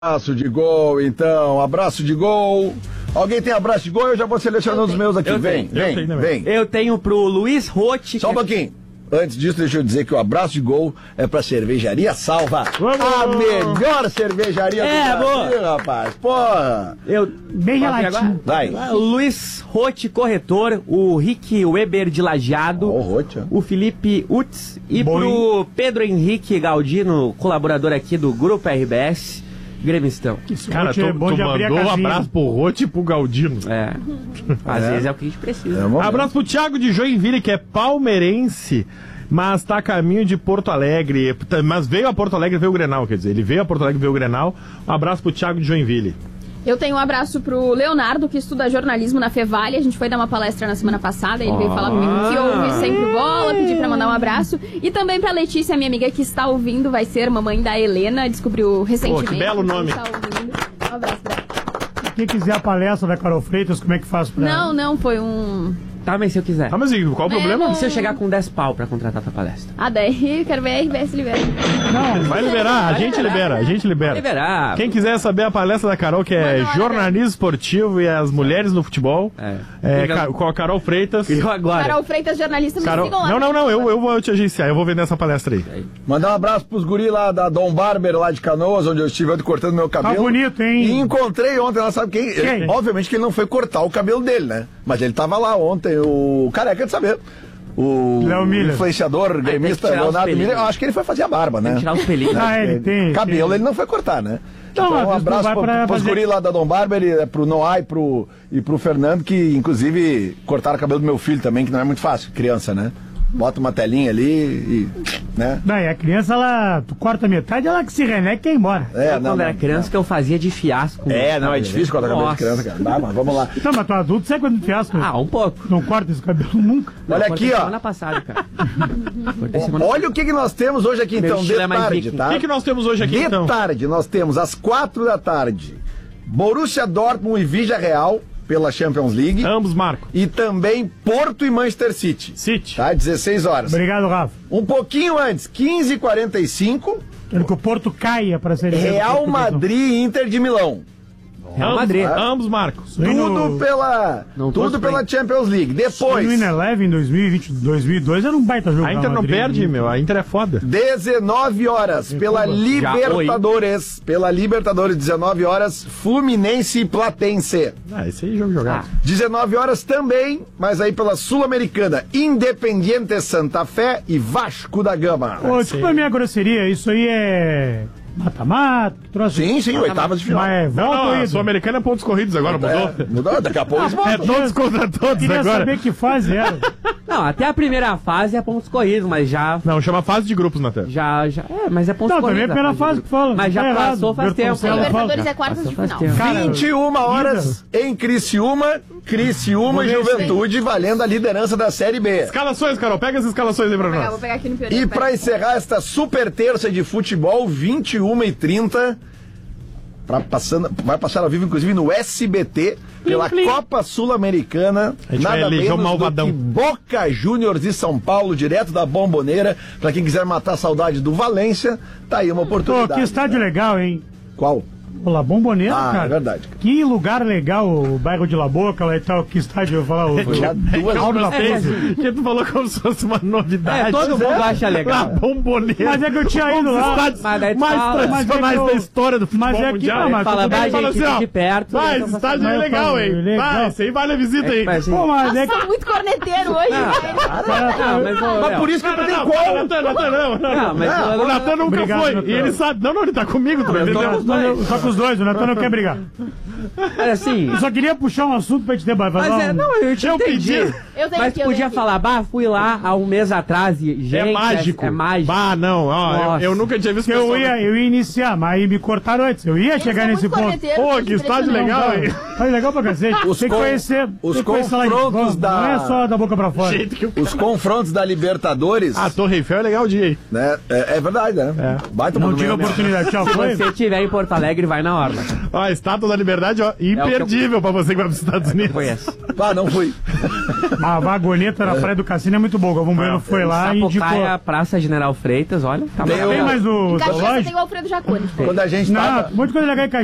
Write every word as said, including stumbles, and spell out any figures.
Abraço de gol, então. Abraço de gol. Alguém tem abraço de gol? Eu já vou selecionando os meus aqui. Eu vem, tenho. vem, eu tenho vem. Eu tenho pro Luiz Rotti. Só um pouquinho. Antes disso, deixa eu dizer que o abraço de gol é pra Cervejaria Salva. Vamos. A melhor cervejaria É, do Brasil, boa. rapaz. Porra. Eu... Bem relatinho. Vai. O Luiz Rotti, corretor. O Rick Weber de Lajeado. Ó, o Rotti, ó. O Felipe Utz. E Bom. pro Pedro Henrique Galdino, colaborador aqui do Grupo R B S. Gremistão. Cara, tu, é bom tu de abrir a mandou um casinha. abraço pro Rotti e pro Galdino. É. Às É. vezes é o que a gente precisa. É, vamos Abraço pro Thiago de Joinville, que é palmeirense, mas tá a caminho de Porto Alegre. Mas veio a Porto Alegre ver o Grenal, quer dizer, ele veio a Porto Alegre ver o Grenal. Um abraço pro Thiago de Joinville. Eu tenho um abraço pro Leonardo, que estuda jornalismo na Fevale. A gente foi dar uma palestra na semana passada. Ele veio falar comigo que ouve sempre bola, pedir pra mandar um abraço. E também pra Letícia, minha amiga, que está ouvindo, vai ser mamãe da Helena. Descobriu recentemente. Pô, que belo nome. Está ouvindo. Um abraço pra ela. Quem quiser a palestra da Carol Freitas, como é que faz pra... Não, não, foi um... Tá, mas se eu quiser. Ah, mas e qual o problema? E se eu chegar com dez pau pra contratar tua palestra? Ah, daí quero ver a R B S libera. Não, Vai liberar, a gente libera, a gente libera. Liberar. Quem quiser saber a palestra da Carol, que é Manda lá, jornalismo esportivo e as mulheres no futebol, É. é, ca- com a Carol Freitas. Eu agora. Carol Freitas, jornalista, me Carol... sigam lá. Não, não, não, eu, eu vou te agenciar, eu vou vender essa palestra aí. Mandar um abraço pros guri lá da Dom Barber, lá de Canoas, onde eu estive ontem cortando meu cabelo. Tá bonito, hein? E encontrei ontem, ela sabe quem? Quem? Ele- obviamente que ele não foi cortar o cabelo dele, né? Mas ele tava lá ontem, o careca de saber. O Léo Miller. influenciador, gremista tirar os Leonardo pelinhos. Miller. Eu acho que ele foi fazer a barba, né? Tem que tirar os pelinhos. Ah, ele tem... Cabelo tem. ele não foi cortar, né? Não, Então, mas um tu abraço vai pro, pra pros fazer- guri lá da Dom Barber, e, pro Noah e pro, e pro Fernando, que inclusive cortaram o cabelo do meu filho também, que não é muito fácil, criança, né? Bota uma telinha ali e... né? Não, e a criança, ela... Tu corta metade, ela que se reneca e quer ir embora. É, Eu, quando era criança, que eu fazia de fiasco. É, não, é difícil cortar cabelo de criança, cara. Dá, mas vamos lá. Não, mas tu adulto, sabe quando fiasco? Ah, um pouco. Não corta esse cabelo nunca. Olha Cortei aqui, ó. semana passada, cara. Cortei semana Olha o que, que nós temos hoje aqui, Meu então, de estilo é mais tarde, viking. tá? O que, que nós temos hoje aqui, De então? tarde, nós temos às quatro da tarde, Borussia Dortmund e Vigia Real, pela Champions League. Ambos marcam. E também Porto e Manchester City. City. Tá? dezesseis horas. Obrigado, Rafa. Um pouquinho antes, quinze e quarenta e cinco, Quero que o Porto caia pra ser... Real Madrid e Inter de Milão. Real Madrid. Ambos, ambos marcam. Tudo pela, Não tudo torço pela Champions League. Depois, O Eleven em dois mil e vinte, dois mil e dois era um baita jogo. A Inter pra não Madrid. perde, meu. A Inter é foda. dezenove horas, pela Libertadores. Pela Libertadores, dezenove horas, Fluminense e Platense. Ah, esse aí é jogo jogado. dezenove horas também, mas aí pela Sul-Americana, Independiente Santa Fé e Vasco da Gama. Ô, desculpa a minha grosseria, isso aí é... Mata-mata, que troço... Sim, sim, oitavas de final. Mas é Não, volta não, ou a ida? Sul-Americana é pontos corridos agora, mudou. É, mudou, daqui a pouco eles É voltam. todos contra todos Queria agora. saber que fase era. Não, até a primeira fase é pontos corridos, mas já... Não, chama fase de grupos, Natan. Já, já... É, mas é pontos Não, corridos. também pela a fase de- que fala. Mas já Tá errado. passou faz tempo. Bertoncello né? fala. Libertadores é quartas Passou de faz final. tempo. Cara, vinte e uma horas em Criciúma, Criciúma e Vamos ver Juventude valendo a liderança da Série B. Escalações, Carol. Pega as escalações aí pra Vou pegar, nós. vou pegar aqui no pior. E pra encerrar esta super terça de futebol, vinte e uma e trinta, pra passando, vai passar ao vivo, inclusive, no S B T, pela plim. Copa Sul-Americana, A gente vai nada eleger menos o malvadão. do que Boca Juniors de São Paulo, direto da Bomboneira. Pra quem quiser matar a saudade do Valência, tá aí uma Pô, oportunidade. que estádio legal, hein? Qual? Pô, La Bombonera, Ah, cara. é verdade. Que lugar legal, o bairro de La Boca, lá e tal. Que estádio, eu vou falar. O... Já duas Calma, vezes. La Pese. Que tu falou como se fosse uma novidade. É, todo mundo acha La legal. Bomboneira. Mas é que eu tinha Um ido dos lá. estádios Mas daí tu mais fala. tradicionais Mas é que eu- da história do futebol mas é que- mundial. não, mas Fala, tudo bem. vai, Fala gente, assim, ó, de perto. vai, eu esse tô estádio é Mas eu legal, falo, hein? legal. Vai, esse aí vale a visita aí. Mas, Pô, mas é que... Nossa, muito corneteiro hoje, velho. não, mas, ô, Mas Léo, por isso que eu Não, perguntei não, qual. Natan, Natan, não, não. Não, mas Não, eu- o Natan nunca Obrigado, foi. Natan. E ele sabe. Não, não, ele tá comigo, tu eu tô entendeu? com os dois. Só com os dois, o Natan não quer brigar. É assim... Eu só queria puxar um assunto pra te debater. Mas é, não, eu te Eu entendi. pedi. Eu tenho Mas aqui, eu podia tenho aqui. falar, bah, fui lá há um mês atrás e, gente, É mágico. É, é mágico. Bah, não, ó, eu, Nossa. eu nunca tinha visto Que eu pessoa- ia, eu ia iniciar, mas aí me cortaram antes. Eu ia Eles chegar são nesse muito ponto. corneteiros, Pô, muito que estádio impressionante. legal, hein? Tá legal pra cacete. Os tem que con- conhecer. os tem que conhecer lá de confrontos fora. da- Não é só da boca pra fora. Jeito que o Os confrontos da Libertadores, Ah, Torre Eiffel é legal o dia aí. né? É, é verdade, né? É. Baita Não tive monumento. oportunidade. Tchau, Se foi? você estiver em Porto Alegre, vai vai na orla. Ó, a Estátua da Liberdade, ó, imperdível pra você que vai pros Estados Unidos. Conhece. Ah, não fui. A vagoneta na Praia do Cassino é muito boa. O Galvão Bueno foi lá e indicou. Sapucaia, Praça General Freitas, olha. Tá Tem Tem mais o Em Caxias zoológico? tem o Alfredo Jaconi. Quando a gente Não, tava... muito quando ele